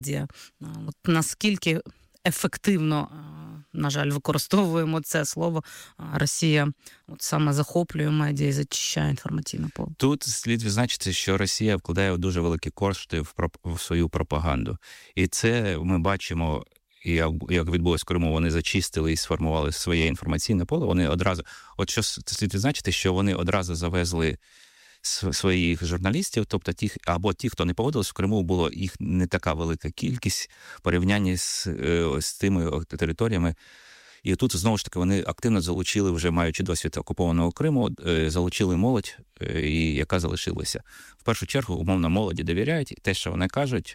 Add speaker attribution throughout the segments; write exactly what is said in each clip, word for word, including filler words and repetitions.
Speaker 1: От наскільки ефективно, на жаль, використовуємо це слово, Росія от саме захоплює медіа і зачищає інформаційне поле.
Speaker 2: Тут слід відзначити, що Росія вкладає дуже великі кошти в, проп... в свою пропаганду. І це ми бачимо, як відбулось в Криму, вони зачистили і сформували своє інформаційне поле. Вони одразу, от що слід відзначити, що вони одразу завезли своїх журналістів, тобто тих, або ті, хто не погодились, в Криму було їх не така велика кількість в порівнянні з, з тими територіями. І тут, знову ж таки, вони активно залучили, вже маючи досвід окупованого Криму, залучили молодь, і яка залишилася. В першу чергу, умовно, молоді довіряють, те, що вони кажуть,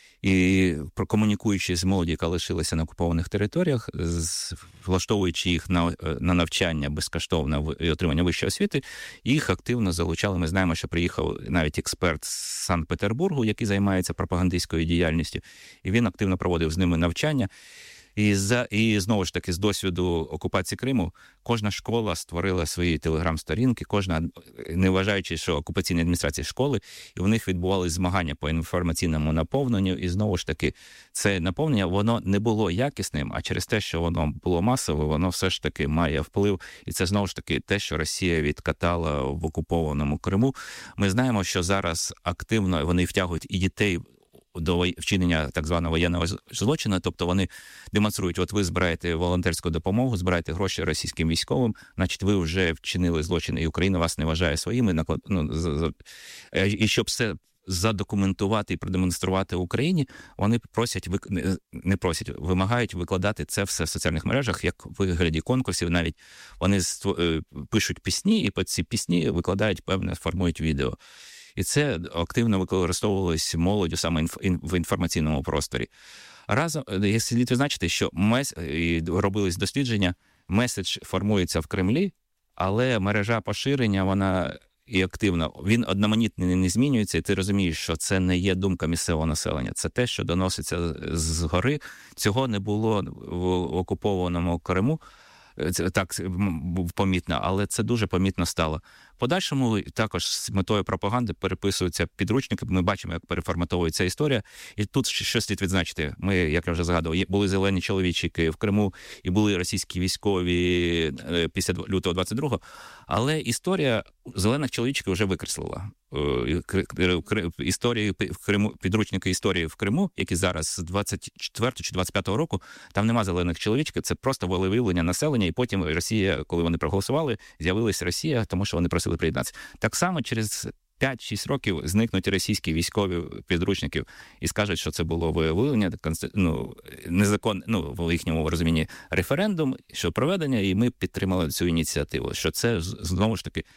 Speaker 2: і прокомунікуючи з молоді, яка лишилася на окупованих територіях, влаштовуючи їх на, на навчання безкоштовне і отримання вищої освіти, їх активно залучали. Ми знаємо, що приїхав навіть експерт з Санкт-Петербургу, який займається пропагандистською діяльністю, і він активно проводив з ними навчання. І, за, і знову ж таки, з досвіду окупації Криму, кожна школа створила свої телеграм-сторінки, кожна, не вважаючи, що окупаційні адміністрації школи, і в них відбувалися змагання по інформаційному наповненню, і знову ж таки, це наповнення, воно не було якісним, а через те, що воно було масове, воно все ж таки має вплив, і це знову ж таки те, що Росія відкатала в окупованому Криму. Ми знаємо, що зараз активно вони втягують і дітей до вчинення так званого воєнного злочину, тобто вони демонструють, от ви збираєте волонтерську допомогу, збираєте гроші російським військовим, значить ви вже вчинили злочин, і Україна вас не вважає своїми, ну, і щоб все задокументувати і продемонструвати Україні, вони просять, не просять, вимагають викладати це все в соціальних мережах, як в вигляді конкурсів навіть. Вони пишуть пісні, і під ці пісні викладають певне, формують відео. І це активно використовувалось молоддю саме в інформаційному просторі. Разом, я слід відзначити, що мес... робились дослідження, меседж формується в Кремлі, але мережа поширення, вона і активна, він одноманітний, не змінюється, і ти розумієш, що це не є думка місцевого населення, це те, що доноситься згори. Цього не було в окупованому Криму, це так помітно, але це дуже помітно стало. Подальшому також з метою пропаганди переписуються підручники, ми бачимо, як переформатовується історія. І тут що слід відзначити. Ми, як я вже згадував, були зелені чоловічики в Криму, і були російські військові після лютого двадцять другого, але історія зелених чоловічиків вже викреслила. Історії в Криму, підручники історії в Криму, які зараз з двадцять четвертого чи двадцять п'ятого року, там нема зелених чоловічків, це просто волевиявлення населення, і потім Росія, коли вони проголосували, з'явилася Росія, тому що вони просили приєднатися. Так само через п'ять-шість років зникнуть російські військові підручників і скажуть, що це було виявлення, ну, незаконне, ну, в їхньому розумінні референдум, що проведення, і ми підтримали цю ініціативу, що це, знову ж таки,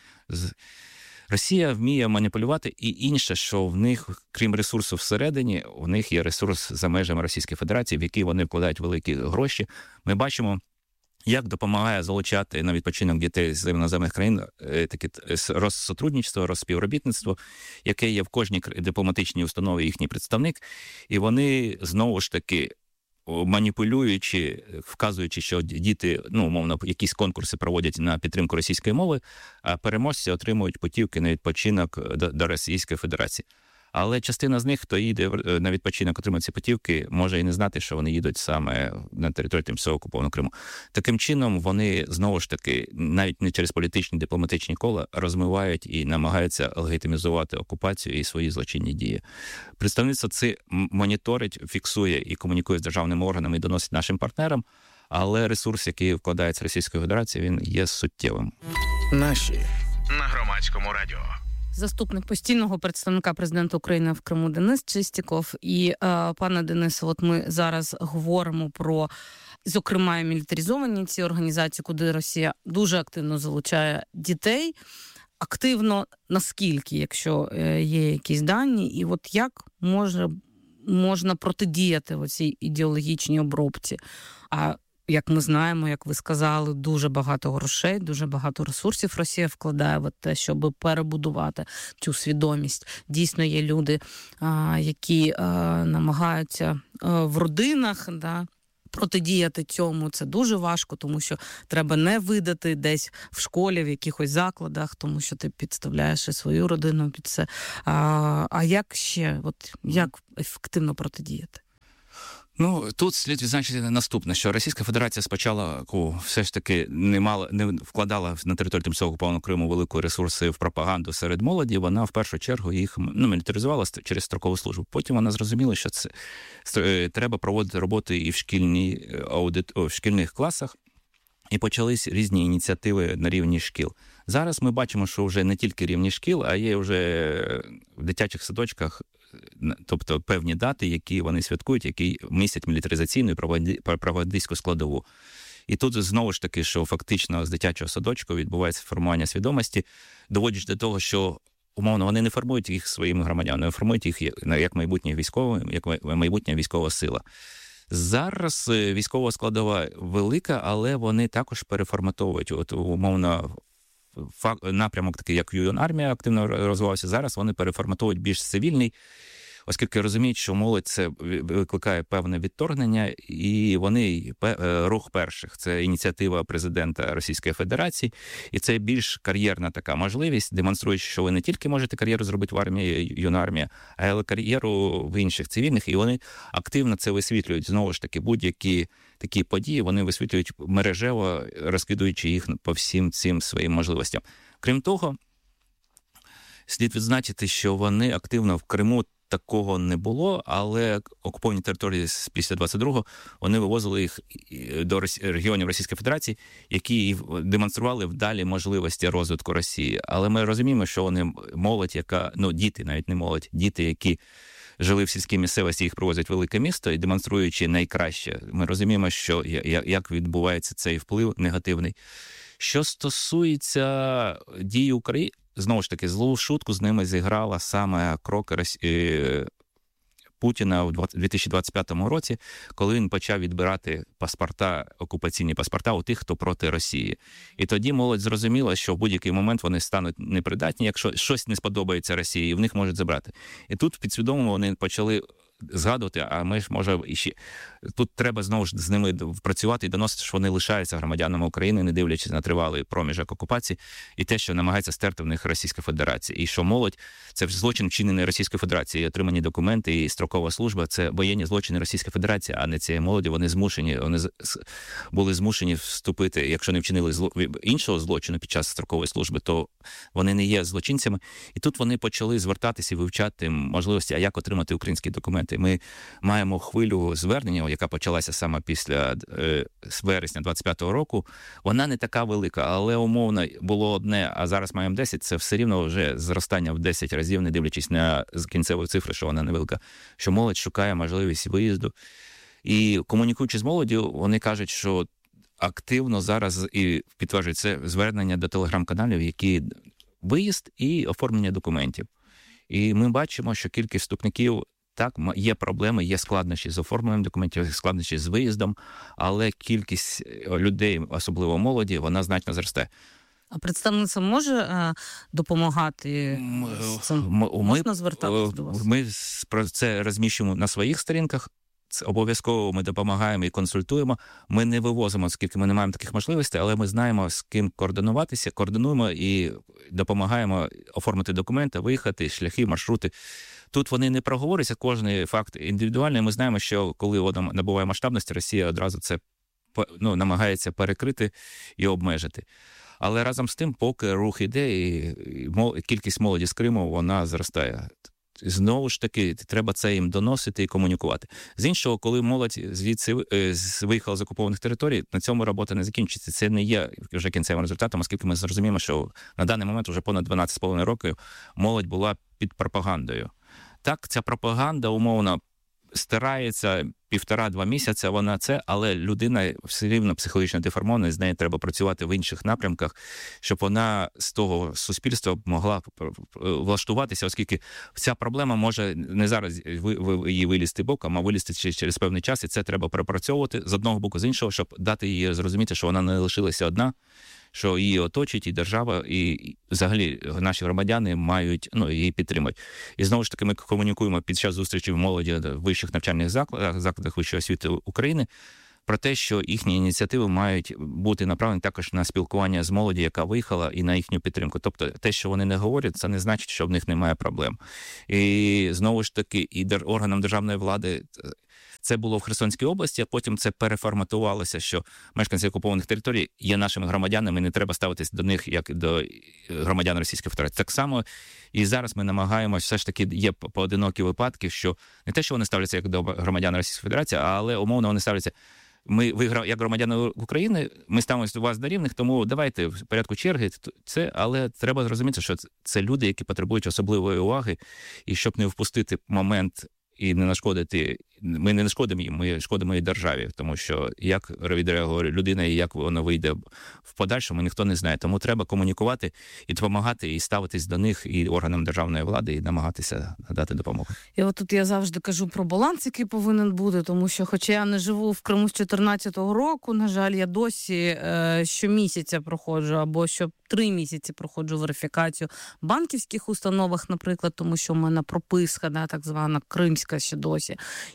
Speaker 2: Росія вміє маніпулювати, і інше, що в них, крім ресурсу всередині, у них є ресурс за межами Російської Федерації, в який вони вкладають великі гроші. Ми бачимо, як допомагає залучати на відпочинок дітей з іноземних країн таке розсотрудничество, розспівробітництво, яке є в кожній дипломатичній установі їхній представник, і вони, знову ж таки, маніпулюючи, вказуючи, що діти, ну, умовно, якісь конкурси проводять на підтримку російської мови, а переможці отримують путівки на відпочинок до, до Російської Федерації. Але частина з них, хто їде на відпочинок, отримує ці путівки, може і не знати, що вони їдуть саме на територію тимчасово окупованого Криму. Таким чином, вони, знову ж таки, навіть не через політичні, дипломатичні кола, розмивають і намагаються легітимізувати окупацію і свої злочинні дії. Представництво це моніторить, фіксує і комунікує з державними органами і доносить нашим партнерам, але ресурс, який вкладається Російською Федерацією, він є суттєвим.
Speaker 3: Наші на Громадському радіо.
Speaker 1: Заступник постійного представника президента України в Криму Денис Чистіков. І, е, пане Денисе, от ми зараз говоримо про, зокрема, і мілітаризовані ці організації, куди Росія дуже активно залучає дітей. Активно наскільки, якщо є якісь дані, і от як може, можна протидіяти оцій ідеологічній обробці? А як ми знаємо, як ви сказали, дуже багато грошей, дуже багато ресурсів Росія вкладає в те, щоб перебудувати цю свідомість. Дійсно, є люди, які намагаються в родинах, да, протидіяти цьому. Це дуже важко, тому що треба не видати десь в школі, в якихось закладах, тому що ти підставляєш і свою родину під це. А, а як ще, от, як ефективно протидіяти?
Speaker 2: Ну, тут слід відзначити наступне, що Російська Федерація спочатку все ж таки не мала, не вкладала на територію тимчасово окупованого Криму великі ресурси в пропаганду серед молоді, вона в першу чергу їх ну, мілітаризувала через строкову службу. Потім вона зрозуміла, що це треба проводити роботи і в, шкільній аудит, о, в шкільних класах, і почались різні ініціативи на рівні шкіл. Зараз ми бачимо, що вже не тільки рівні шкіл, а є вже в дитячих садочках, тобто певні дати, які вони святкують, які містять мілітаризаційну і пропагандистську складову. І тут знову ж таки, що фактично з дитячого садочку відбувається формування свідомості, доводячи до того, що умовно вони не формують їх своїми громадянами, вони формують їх як майбутнє військове, як майбутня військова сила. Зараз військова складова велика, але вони також переформатовують. От умовно напрямок такий, як юнармія активно розвивався, зараз вони переформатовують більш цивільний, оскільки розуміють, що молодь це викликає певне відторгнення, і вони рух перших. Це ініціатива президента Російської Федерації, і це більш кар'єрна така можливість, демонструючи, що ви не тільки можете кар'єру зробити в армії, юнармія, а й кар'єру в інших цивільних, і вони активно це висвітлюють. Знову ж таки, будь-які такі події вони висвітлюють мережево, розкидуючи їх по всім цим своїм можливостям. Крім того, слід відзначити, що вони активно в Криму такого не було, але окуповані території після двадцять другого вони вивозили їх до регіонів Російської Федерації, які демонстрували вдалі можливості розвитку Росії. Але ми розуміємо, що вони молодь, яка, ну діти, навіть не молодь, діти, які жили в сільській місцевості, їх привозять в велике місто і демонструючи найкраще. Ми розуміємо, що як відбувається цей вплив негативний. Що стосується дій України, знову ж таки, злу шутку з ними зіграла саме кроки Росії, Путіна у дві тисячі двадцять п'ятому році, коли він почав відбирати паспорта, окупаційні паспорта у тих, хто проти Росії. І тоді молодь зрозуміла, що в будь-який момент вони стануть непридатні, якщо щось не сподобається Росії, і в них можуть забрати. І тут підсвідомо вони почали згадувати, а ми ж, може, іще... Тут треба знову ж з ними працювати і доносити, що вони лишаються громадянами України, не дивлячись на тривалий проміжок окупації, і те, що намагається стерти в них Російська Федерація. І що молодь – це злочин вчинений Російської Федерації, отримані документи і строкова служба – це воєнні злочини Російської Федерації, а не цієї молоді. Вони змушені, вони були змушені вступити, якщо не вчинили зло... іншого злочину під час строкової служби, то вони не є злочинцями. І тут вони почали звертатися і вивчати можливості, а як отримати українські документи. Ми маємо хвилю звернення, яка почалася саме після е, вересня двадцять п'ятого року. Вона не така велика, але умовно було одне, а зараз маємо десять. Це все рівно вже зростання в десять разів, не дивлячись на кінцеву цифру, що вона невелика. Що молодь шукає можливість виїзду. І комунікуючи з молоддю, вони кажуть, що активно зараз, і підтверджують це, звернення до телеграм-каналів, які виїзд і оформлення документів. І ми бачимо, що кількість вступників, так, є проблеми, є складнощі з оформленням документів, складнощі з виїздом, але кількість людей, особливо молоді, вона значно зросте.
Speaker 1: А представниця може е, допомагати з цим? Можна звертатися до вас?
Speaker 2: Ми про це розміщуємо на своїх сторінках. Це обов'язково ми допомагаємо і консультуємо. Ми не вивозимо, оскільки ми не маємо таких можливостей, але ми знаємо, з ким координуватися, координуємо і допомагаємо оформити документи, виїхати, шляхи, маршрути. Тут вони не проговорюються, кожен факт індивідуальний. Ми знаємо, що коли воно набуває масштабності, Росія одразу це ну, намагається перекрити і обмежити. Але разом з тим, поки рух іде, і кількість молоді з Криму, вона зростає. Знову ж таки, треба це їм доносити і комунікувати. З іншого, коли молодь звідси виїхала з окупованих територій, на цьому робота не закінчиться. Це не є вже кінцевим результатом, оскільки ми зрозуміємо, що на даний момент вже понад дванадцять з половиною років молодь була під пропагандою. Так, ця пропаганда, умовно, стирається півтора-два місяця, вона це, але людина все рівно психологічно деформована, і з нею треба працювати в інших напрямках, щоб вона з того суспільства могла влаштуватися, оскільки ця проблема може не зараз її вилізти боком, а вилізти через певний час, і це треба пропрацьовувати з одного боку, з іншого, щоб дати їй зрозуміти, що вона не лишилася одна, що її оточить і держава, і взагалі наші громадяни мають, ну, її підтримати. І знову ж таки ми комунікуємо під час зустрічі в молоді в вищих навчальних закладах, закладах вищої освіти України, про те, що їхні ініціативи мають бути направлені також на спілкування з молоді, яка виїхала, і на їхню підтримку. Тобто те, що вони не говорять, це не значить, що в них немає проблем. І знову ж таки, і органам державної влади Це було в Херсонській області, а потім це переформатувалося, що мешканці окупованих територій є нашими громадянами, не треба ставитись до них як до громадян Російської Федерації. Так само і зараз ми намагаємося, все ж таки є поодинокі випадки, що не те, що вони ставляться як до громадян Російської Федерації, але умовно вони ставляться: ми, ви як громадяни України, ми ставимося до вас до рівних, тому давайте в порядку черги. Це, але треба зрозуміти, що це люди, які потребують особливої уваги, і щоб не впустити момент і не нашкодити, ми не нашкодимо їм, ми шкодимо і державі, тому що як відреагує людина і як вона вийде в подальшому, ніхто не знає. Тому треба комунікувати і допомагати, і ставитись до них, і органам державної влади, і намагатися надати допомогу.
Speaker 1: І от тут я завжди кажу про баланс, який повинен бути, тому що, хоча я не живу в Криму з чотирнадцятого року, на жаль, я досі е, щомісяця проходжу, або що три місяці проходжу верифікацію в банківських установах, наприклад, тому що в мене прописка, да, так звана кримська ще досі.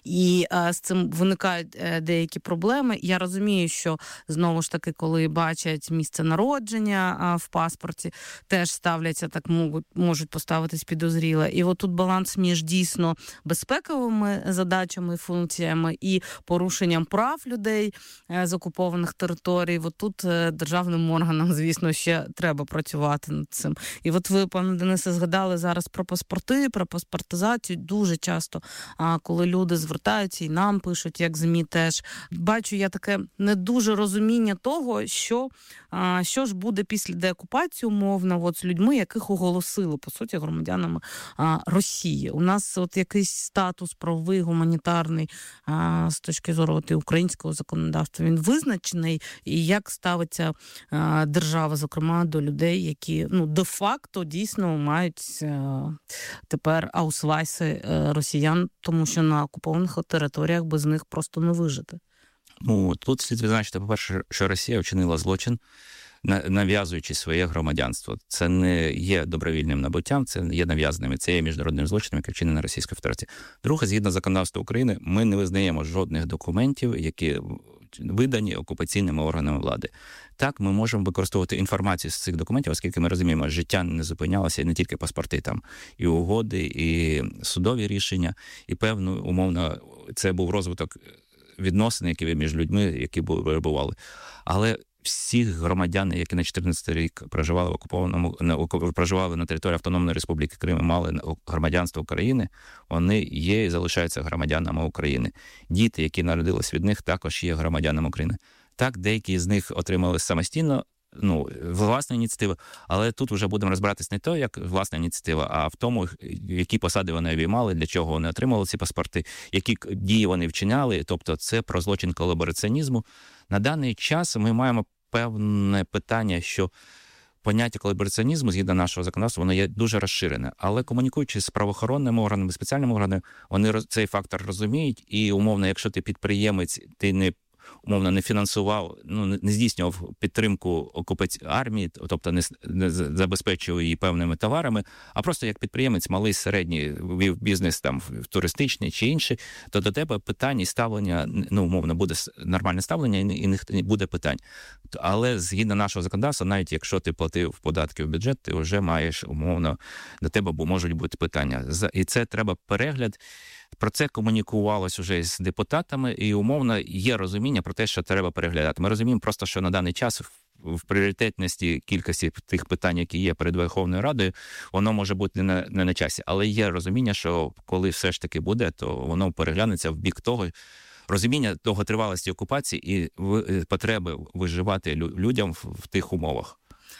Speaker 1: І а, з цим виникають е, деякі проблеми. Я розумію, що, знову ж таки, коли бачать місце народження а, в паспорті, теж ставляться, так можуть, можуть поставитись підозріло. І от тут баланс між дійсно безпековими задачами, функціями і порушенням прав людей е, з окупованих територій. От тут е, державним органам, звісно, ще треба працювати над цим. І от ви, пане Денисе, згадали зараз про паспорти, про паспортизацію. Дуже часто, а, коли люди звертаються і нам пишуть, як ЗМІ теж, бачу я таке не дуже розуміння того, що, а, що ж буде після деокупації, умовно, от, з людьми, яких оголосили, по суті, громадянами а, Росії. У нас от якийсь статус правовий, гуманітарний, а, з точки зору от, і українського законодавства, він визначений, і як ставиться а, держава, зокрема, до людей, які, ну, де-факто дійсно мають а, тепер аусвайси а, росіян, тому що на окупованих територіях без них просто не вижити.
Speaker 2: Ну, тут слід відзначити, по-перше, що Росія вчинила злочин, нав'язуючи своє громадянство. Це не є добровільним набуттям, це є нав'язаним, це є міжнародним злочином, який вчинений Російською Федерацією. Друге, згідно законодавства України, ми не визнаємо жодних документів, які видані окупаційними органами влади. Так, ми можемо використовувати інформацію з цих документів, оскільки ми розуміємо, життя не зупинялося, і не тільки паспорти, там і угоди, і судові рішення, і певно, умовно, це був розвиток відносин, які між людьми, які перебували. Але всі громадяни, які на чотирнадцятий рік проживали в окупованому, на, проживали на території Автономної Республіки Крим і мали громадянство України, вони є і залишаються громадянами України. Діти, які народились від них, також є громадянами України. Так, деякі з них отримали самостійно, ну, власну ініціативу, але тут вже будемо розбиратись не то, як власна ініціатива, а в тому, які посади вони обіймали, для чого вони отримали ці паспорти, які дії вони вчиняли, тобто це про злочин колабораціонізму. На даний час ми маємо певне питання, що поняття колабораціонізму, згідно нашого законодавства, воно є дуже розширене. Але комунікуючи з правоохоронними органами, спеціальними органами, вони цей фактор розуміють. І, умовно, якщо ти підприємець, ти не умовно не фінансував, ну не здійснював підтримку окупації армії, тобто не, не забезпечував її певними товарами, а просто як підприємець, малий, середній, вів бізнес там туристичний чи інший, то до тебе питань і ставлення, ну умовно, буде нормальне ставлення і не буде питань. Але згідно нашого законодавства, навіть якщо ти платив податки в бюджет, ти вже маєш, умовно, до тебе можуть бути питання. І це треба перегляд. Про це комунікувалось уже з депутатами, і умовно є розуміння про те, що треба переглядати. Ми розуміємо просто, що на даний час в пріоритетності кількості тих питань, які є перед Верховною Радою, воно може бути не на, не на часі. Але є розуміння, що коли все ж таки буде, то воно переглянеться в бік того, розуміння довготривалості окупації і потреби виживати людям в, в тих умовах.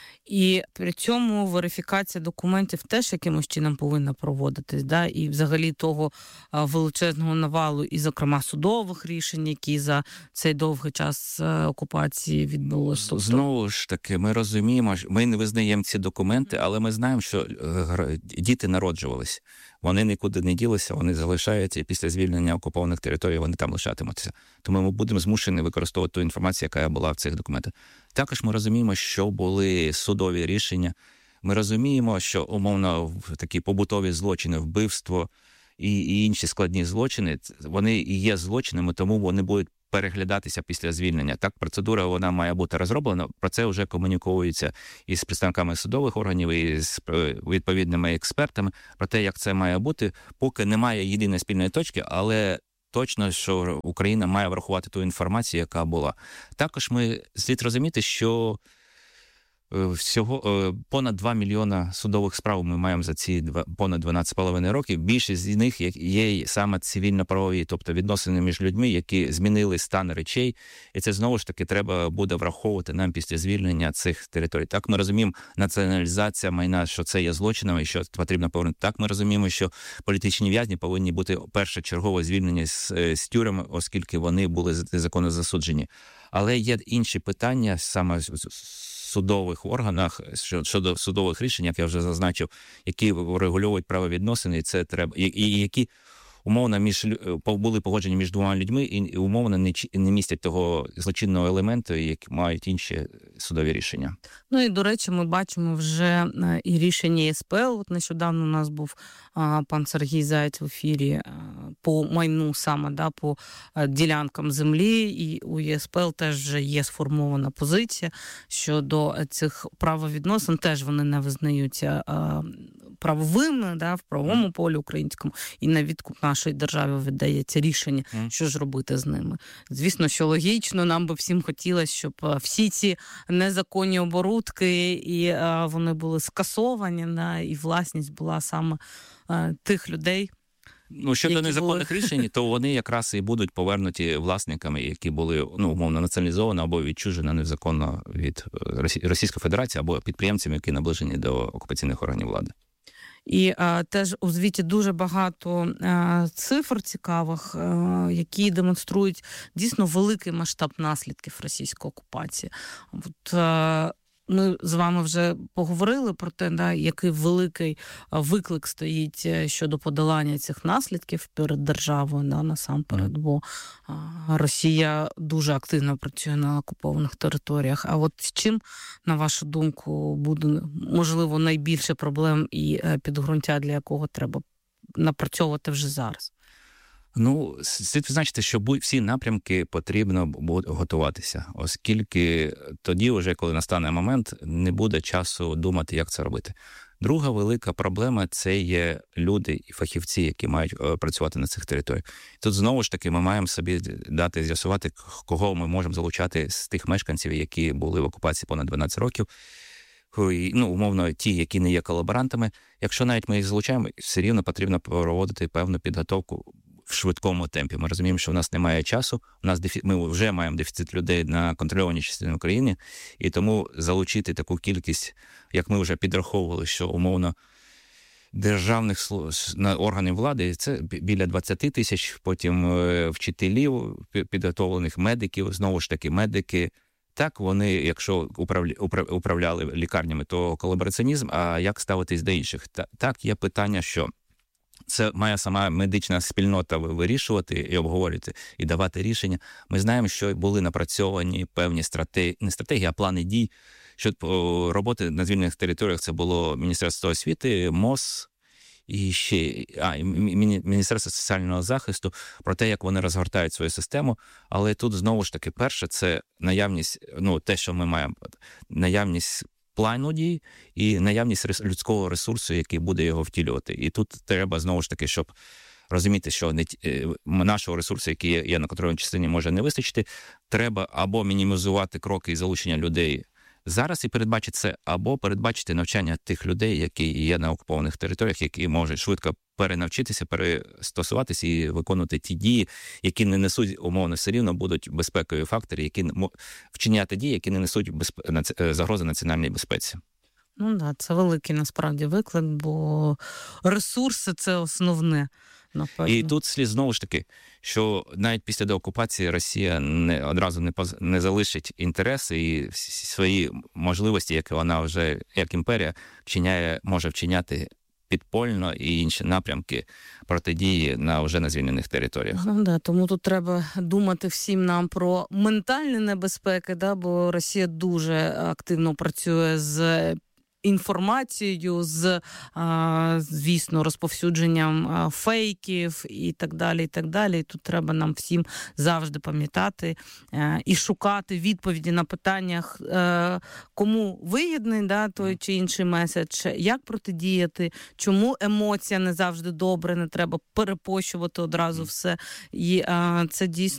Speaker 1: І при цьому верифікація документів теж якимось чином повинна проводитись, да? І взагалі того величезного навалу, і, зокрема, судових рішень, які за цей довгий час окупації відбулося.
Speaker 2: Знову ж таки, ми розуміємо, ми не визнаємо ці документи, але ми знаємо, що діти народжувались. Вони нікуди не ділися, вони залишаються, і після звільнення окупованих територій вони там лишатимуться. Тому ми будемо змушені використовувати ту інформацію, яка була в цих документах. Також ми розуміємо, що були судові рішення. Ми розуміємо, що, умовно, такі побутові злочини, вбивство і, і інші складні злочини, вони і є злочинами, тому вони будуть переглядатися після звільнення. Так, процедура, вона має бути розроблена, про це вже комунікується із представниками судових органів, і з відповідними експертами, про те, як це має бути, поки немає єдиної спільної точки, але точно, що Україна має врахувати ту інформацію, яка була. Також ми слід розуміти, що всього понад два мільйона судових справ ми маємо за ці понад дванадцять з половиною років. Більшість з них є саме цивільно-правові, тобто відносини між людьми, які змінили стан речей. І це знову ж таки треба буде враховувати нам після звільнення цих територій. Так ми розуміємо, націоналізація майна, що це є злочином і що потрібно повернути. Так ми розуміємо, що політичні в'язні повинні бути першочергово звільнені з, з тюрем, оскільки вони були законно засуджені. Але є інші питання саме судових органах, щодо судових рішень, як я вже зазначив, які регулюють правовідносини, і це треба, і, і які умовно між були погоджені між двома людьми і умовно не, не містять того злочинного елементу, які мають інші судові рішення.
Speaker 1: Ну і, до речі, ми бачимо вже і рішення Є С П Л. От нещодавно у нас був а, пан Сергій Заєць в ефірі а, по майну саме, да, по а, ділянкам землі, і у Є С П Л теж вже є сформована позиція щодо цих правовідносин, теж вони не визнаються а, правовими, да, в правовому полі українському, і на відкуп нашої держави віддається рішення, mm. що ж робити з ними. Звісно, що логічно, нам би всім хотілося, щоб всі ці незаконні оборудки, і а, вони були скасовані, да, і власність була саме а, тих людей.
Speaker 2: Ну, щодо незаконних були... рішень, то вони якраз і будуть повернуті власниками, які були, ну, умовно, націоналізовані або відчужені незаконно від Російської Федерації, або підприємцями, які наближені до окупаційних органів влади.
Speaker 1: І а, теж у звіті дуже багато а, цифр цікавих, а, які демонструють дійсно великий масштаб наслідків російської окупації. От, а, ми з вами вже поговорили про те, да, який великий виклик стоїть щодо подолання цих наслідків перед державою, да, насамперед, бо Росія дуже активно працює на окупованих територіях. А от з чим, на вашу думку, буде, можливо, найбільше проблем і підґрунтя, для якого треба напрацьовувати вже зараз?
Speaker 2: Ну, слід відзначити, що всі напрямки потрібно готуватися, оскільки тоді вже, коли настане момент, не буде часу думати, як це робити. Друга велика проблема – це є люди і фахівці, які мають працювати на цих територіях. Тут знову ж таки ми маємо собі дати з'ясувати, кого ми можемо залучати з тих мешканців, які були в окупації понад дванадцять років. Ну, умовно, ті, які не є колаборантами. Якщо навіть ми їх залучаємо, все рівно потрібно проводити певну підготовку в швидкому темпі. Ми розуміємо, що в нас немає часу, у нас дефі... ми вже маємо дефіцит людей на контрольованій частині України, і тому залучити таку кількість, як ми вже підраховували, що умовно державних слу... органів влади, це біля двадцять тисяч, потім вчителів, підготовлених медиків, знову ж таки медики. Так, вони, якщо управляли лікарнями, то колабораціонізм, а як ставитись до інших? Так, є питання, що це має сама медична спільнота вирішувати і обговорювати, і давати рішення. Ми знаємо, що були напрацьовані певні стратегії, не стратегії, а плани дій. Щодо роботи на звільнених територіях це було Міністерство освіти, МОЗ і ще а, Міністерство соціального захисту, про те, як вони розгортають свою систему. Але тут знову ж таки перше, це наявність, ну те, що ми маємо, наявність плану дій і наявність людського ресурсу, який буде його втілювати. І тут треба, знову ж таки, щоб розуміти, що не нашого ресурсу, який є на контрольній частині, може не вистачити, треба або мінімізувати кроки і залучення людей зараз і передбачити це, або передбачити навчання тих людей, які є на окупованих територіях, які можуть швидко перенавчитися, перестосуватися і виконувати ті дії, які не несуть, умовно, все рівно будуть безпекові фактори, які вчиняти дії, які не несуть безп... загрози національній безпеці.
Speaker 1: Ну так, да, це великий насправді виклик, бо ресурси – це основне. Напевно.
Speaker 2: І тут слід знову ж таки, що навіть після деокупації Росія не одразу не поз, не залишить інтереси і свої можливості, які вона вже як імперія вчиняє, може вчиняти підпольно і інші напрямки протидії на вже на звільнених територіях.
Speaker 1: Ну, да, тому тут треба думати всім нам про ментальні небезпеки, да, бо Росія дуже активно працює з інформацією, з, звісно, розповсюдженням фейків і так далі, і так далі. І тут треба нам всім завжди пам'ятати і шукати відповіді на питаннях, кому вигідний, да, той чи інший меседж, як протидіяти, чому емоція не завжди добре, не треба перепощувати одразу все. І це дійсно